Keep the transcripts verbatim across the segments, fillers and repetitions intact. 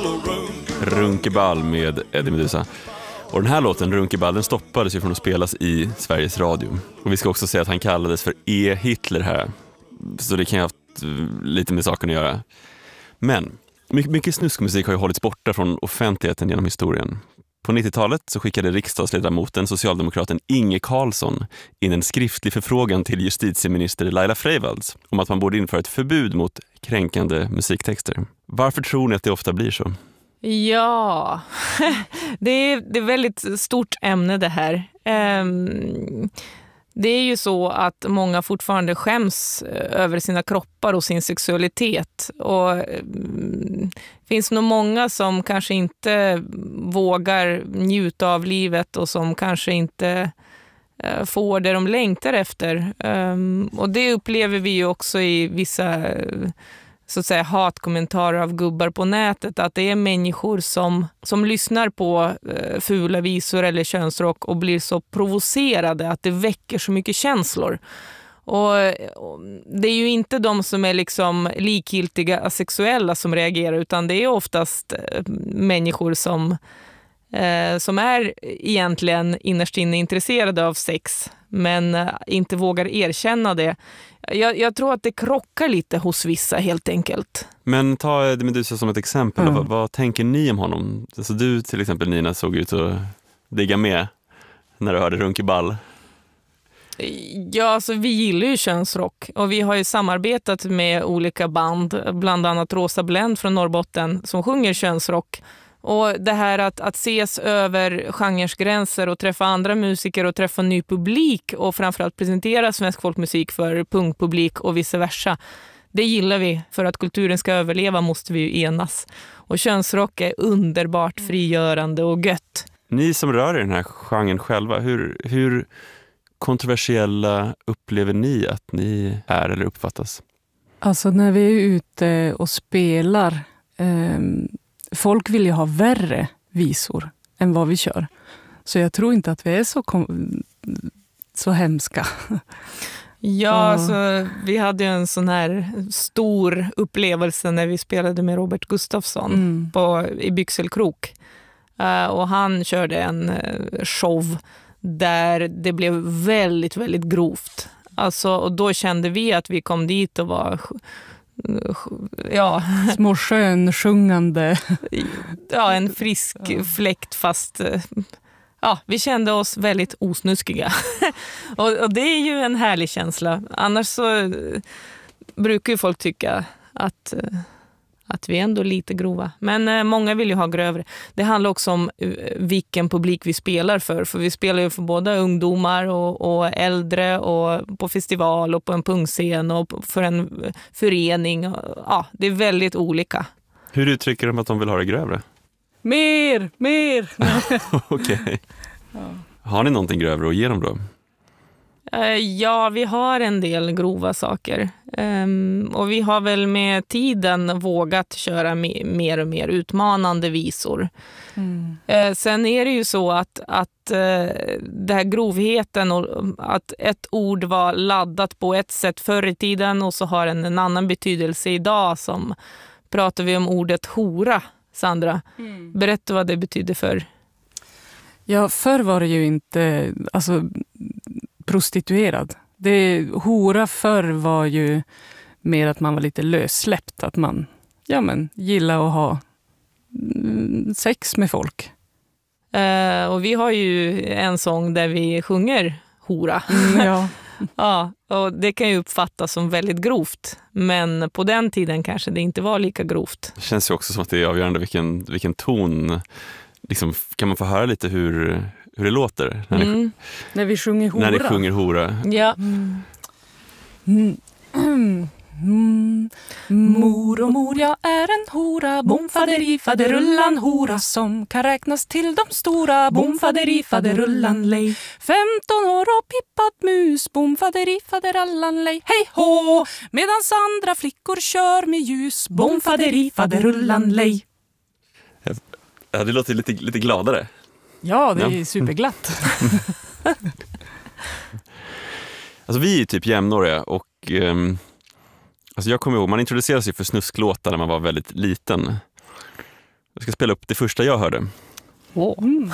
Runkeball med Eddie Meduza. Och den här låten, Runkeball, den stoppades ju från att spelas i Sveriges Radio. Och vi ska också säga att han kallades för E. Hitler här. Så det kan ju ha haft lite med saken att göra. Men mycket, mycket snuskmusik har ju hållits borta från offentligheten genom historien. På nittiotalet så skickade riksdagsledamoten, socialdemokraten Inge Carlsson, in en skriftlig förfrågan till justitieminister Laila Freivalds om att man borde införa ett förbud mot kränkande musiktexter. Varför tror ni att det ofta blir så? Ja, det är det är väldigt stort ämne det här. Um, det är ju så att många fortfarande skäms över sina kroppar och sin sexualitet. Och um, finns nog många som kanske inte vågar njuta av livet och som kanske inte uh, får det de längtar efter. Um, och det upplever vi ju också i vissa uh, så att säga hatkommentarer av gubbar på nätet, att det är människor som, som lyssnar på eh, fula visor eller könsrock och blir så provocerade att det väcker så mycket känslor. Och, och det är ju inte de som är liksom likgiltiga asexuella som reagerar, utan det är oftast eh, människor som, eh, som är egentligen innerst inne intresserade av sex men eh, inte vågar erkänna det. Jag, jag tror att det krockar lite hos vissa helt enkelt. Men ta Eddie Meduza som ett exempel. Mm. Vad, vad tänker ni om honom? Alltså du till exempel, Nina, såg ut att digga med när du hörde Runkeball. Ja, alltså vi gillar ju könsrock och vi har ju samarbetat med olika band, bland annat Rosa Blend från Norrbotten som sjunger könsrock. Och det här att, att ses över genres gränser och träffa andra musiker och träffa ny publik och framförallt presentera svensk folkmusik för punkpublik och vice versa. Det gillar vi. För att kulturen ska överleva måste vi ju enas. Och könsrock är underbart frigörande och gött. Ni som rör er i den här genren själva, hur, hur kontroversiella upplever ni att ni är eller uppfattas? Alltså när vi är ute och spelar... Eh, folk vill ju ha värre visor än vad vi kör. Så jag tror inte att vi är så, kom- så hemska. Ja, alltså, vi hade ju en sån här stor upplevelse när vi spelade med Robert Gustafsson mm. på, i Byxelkrok. Uh, och han körde en uh, show där det blev väldigt, väldigt grovt. Alltså, och då kände vi att vi kom dit och var... Ja. Små skönsjungande. Ja, en frisk fläkt fast ja, vi kände oss väldigt osnuskiga. och, och det är ju en härlig känsla. Annars så brukar ju folk tycka att, att vi är ändå lite grova. Men eh, många vill ju ha grövre. Det handlar också om vilken publik vi spelar för. För vi spelar ju för både ungdomar och, och äldre och på festival och på en punkscen och för en förening. Ja, det är väldigt olika. Hur uttrycker de att de vill ha det grövre? Mer, mer! Okej. Okay. Ja. Har ni någonting grövre att ge dem då? Ja, vi har en del grova saker. Um, och vi har väl med tiden vågat köra me- mer och mer utmanande visor. Mm. Uh, sen är det ju så att, att uh, det här grovheten och att ett ord var laddat på ett sätt förr i tiden och så har en, en annan betydelse idag. Som pratar vi om ordet hora, Sandra. Mm. Berätta vad det betyder för. Ja, förr var det ju inte... Alltså, prostituerad. Det hora förr var ju mer att man var lite lössläppt, att man ja men gillar att ha sex med folk. Uh, och vi har ju en sång där vi sjunger hora. Mm, ja. Ja, och det kan ju uppfattas som väldigt grovt, men på den tiden kanske det inte var lika grovt. Det känns ju också som att det är avgörande vilken, vilken ton, liksom, kan man få höra lite hur hur det låter när, mm. ni, när vi sjunger hora. När ni sjunger hora. Ja. Mm. Mm. Mm. Mm. Mor och mor, jag är en hora. Bom faderi faderullan hora som kan räknas till de stora. Bom faderi faderullan lej. femton år och pippat mus. Bom faderi faderallan lej. Hej hå! Medans andra flickor kör med ljus. Bom faderi faderullan lej. Ja, det låter lite, lite gladare. Ja, det är ja. superglatt. Alltså vi är typ jämnåriga och um, alltså jag kommer ihåg, man introducerade sig för snusklåtar när man var väldigt liten. Jag ska spela upp det första jag hörde. Wow. Mm.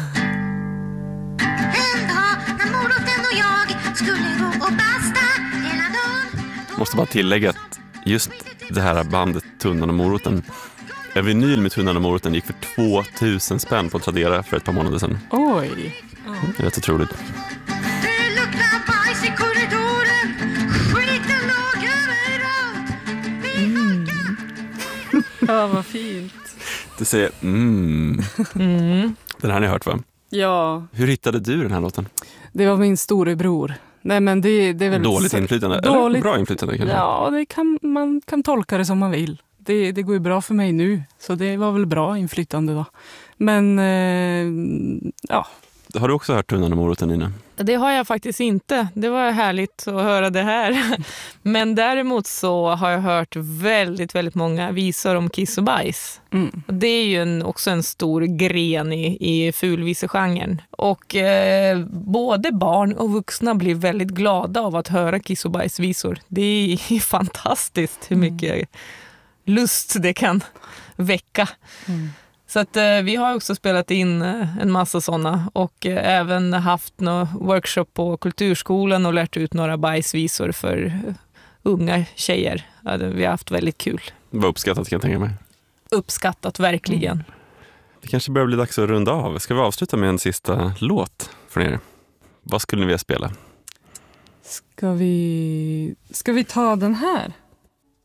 En dag när moroten och jag skulle gå och basta hela dagen. Måste bara tillägga att just det här bandet Tunnan och moroten, en vinyl med Tunnan och moroten gick för tvåtusen spänn på Tradera för ett par månader sedan. Oj. Det är rätt otroligt. Det luktar bajs i korridoren. Skiten låg överallt. Vi funkar. Ja, vad fint. Det säger mm. Mm. Den här har ni hört, va? Ja, Hur hittade du den här låten? det var min storebror. Nej, men det, det är väl Dåligt så- inflytande? Dåligt. Eller bra inflytande kanske? Ja, det kan, man kan tolka det som man vill. Det, det går ju bra för mig nu, så det var väl bra inflytande då. Men eh, ja, Har du också hört Tunnan och moroten, Nina? Det har jag faktiskt inte. Det var härligt att höra det här. Men däremot så har jag hört väldigt, väldigt många visor om kiss och bajs. mm. Och det är ju en, också en stor gren i, i fulvisegenren. Och eh, både barn och vuxna blir väldigt glada av att höra kiss och bajsvisor. Det är fantastiskt hur mycket lust det kan väcka. Mm. Så att, eh, vi har också spelat in eh, en massa sådana och eh, även haft någon workshop på kulturskolan och lärt ut några bajsvisor för eh, unga tjejer. Ja, det, vi har haft väldigt kul. Det var uppskattat, kan jag tänka mig. Uppskattat verkligen. Det kanske börjar bli dags att runda av. Ska vi avsluta med en sista låt från er? Vad skulle ni vilja spela? Ska vi, ska vi ta den här?